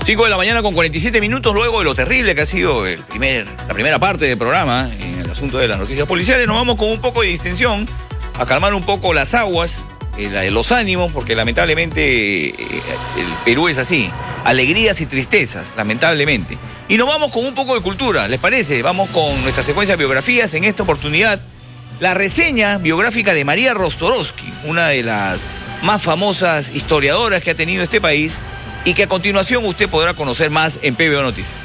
5 de la mañana con 47 minutos, luego de lo terrible que ha sido la primera parte del programa en el asunto de las noticias policiales, nos vamos con un poco de distensión a calmar un poco las aguas, los ánimos, porque lamentablemente el Perú es así, alegrías y tristezas, lamentablemente. Y nos vamos con un poco de cultura, ¿les parece? Vamos con nuestra secuencia de biografías. En esta oportunidad, la reseña biográfica de María Rostvorsky, una de las más famosas historiadoras que ha tenido este país, y que a continuación usted podrá conocer más en PBO Noticias.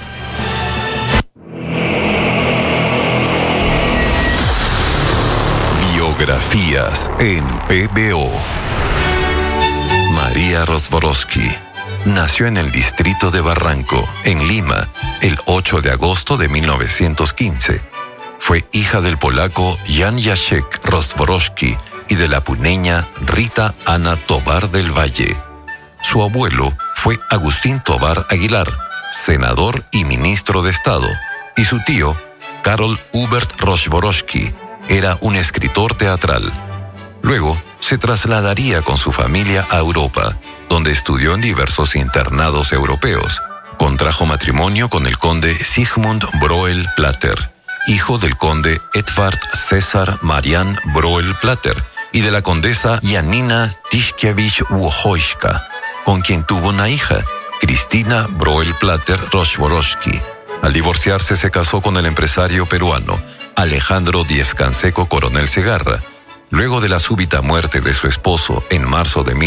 Biografías en PBO. María Rostvorsky nació en el distrito de Barranco, en Lima, el 8 de agosto de 1915. Fue hija del polaco Jan Jacek Rostvorsky y de la puneña Rita Ana Tovar del Valle. Su abuelo fue Agustín Tovar Aguilar, senador y ministro de Estado, y su tío, Karol Hubert Rostvorsky, era un escritor teatral. Luego se trasladaría con su familia a Europa, donde estudió en diversos internados europeos. Contrajo matrimonio con el conde Sigmund Broel Plater, hijo del conde Edvard César Marian Broel Plater y de la condesa Janina Tiszkiewicz-Wojcicka, con quien tuvo una hija, Cristina Broel Plater Rostvorsky. Al divorciarse se casó con el empresario peruano Alejandro Díez-Canseco Coronel Segarra. Luego de la súbita muerte de su esposo en marzo de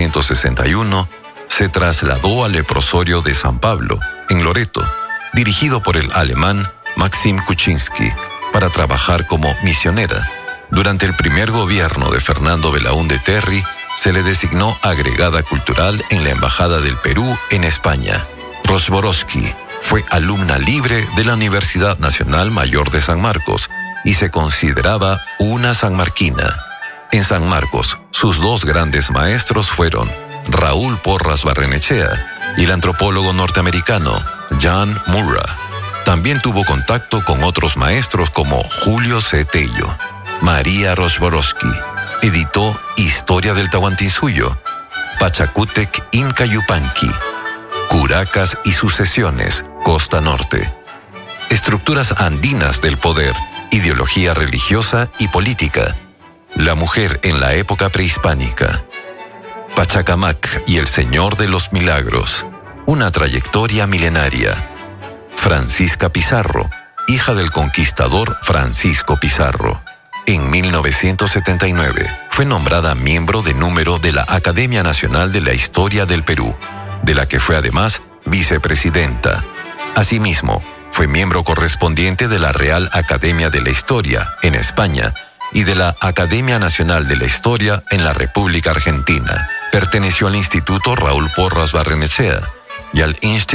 1961, se trasladó al leprosorio de San Pablo, en Loreto, dirigido por el alemán Maxim Kuczynski, para trabajar como misionera. Durante el primer gobierno de Fernando Belaúnde Terry, se le designó agregada cultural en la Embajada del Perú en España. Rostvorsky fue alumna libre de la Universidad Nacional Mayor de San Marcos y se consideraba una sanmarquina. En San Marcos, sus dos grandes maestros fueron Raúl Porras Barrenechea y el antropólogo norteamericano Jan Murrah. También tuvo contacto con otros maestros como Julio C. Tello. María Rostvorsky editó Historia del Tahuantinsuyo, Pachacútec Inca Yupanqui, Curacas y sucesiones, Costa Norte, Estructuras andinas del poder, ideología religiosa y política, La mujer en la época prehispánica, Pachacamac y el Señor de los Milagros, una trayectoria milenaria, Francisca Pizarro, hija del conquistador Francisco Pizarro. En 1979 fue nombrada miembro de número de la Academia Nacional de la Historia del Perú, de la que fue además vicepresidenta. Asimismo, fue miembro correspondiente de la Real Academia de la Historia en España y de la Academia Nacional de la Historia en la República Argentina. Perteneció al Instituto Raúl Porras Barrenechea y al Instituto